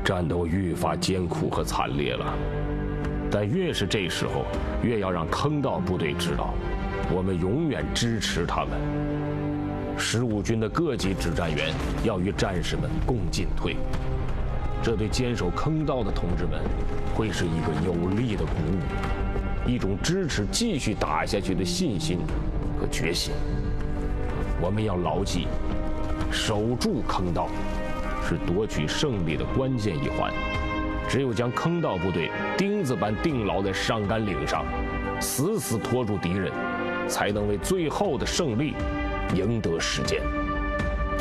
战斗愈发艰苦和惨烈了。但越是这时候，越要让坑道部队知道，我们永远支持他们。15军的各级指战员要与战士们共进退，这对坚守坑道的同志们会是一个有力的鼓舞，一种支持继续打下去的信心和决心。我们要牢记，守住坑道是夺取胜利的关键一环。只有将坑道部队钉子般钉牢在上甘岭上，死死拖住敌人，才能为最后的胜利赢得时间。